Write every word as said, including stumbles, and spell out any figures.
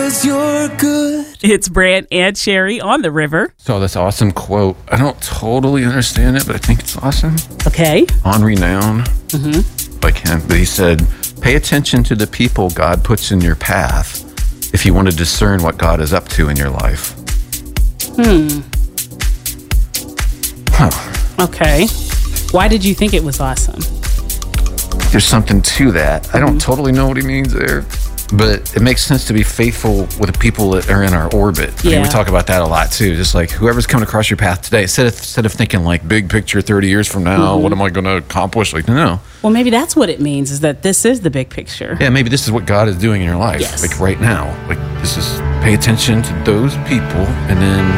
'cause you're good. It's Brant and Sherry on the river. So this awesome quote, I don't totally understand it, but I think it's awesome. Okay. Henri Nouwen, mm-hmm. like him, but he said, pay attention to the people God puts in your path if you want to discern what God is up to in your life. Hmm. Huh. Okay. Why did you think it was awesome? There's something to that. Mm-hmm. I don't totally know what he means there, but it makes sense to be faithful with the people that are in our orbit. I yeah. mean, we talk about that a lot too. Just like whoever's coming across your path today, instead of, instead of thinking like big picture thirty years from now, mm-hmm. what am I going to accomplish? Like, no. Well, maybe that's what it means, is that this is the big picture. Yeah, maybe this is what God is doing in your life. Yes. Like right now. Like this is pay attention to those people and then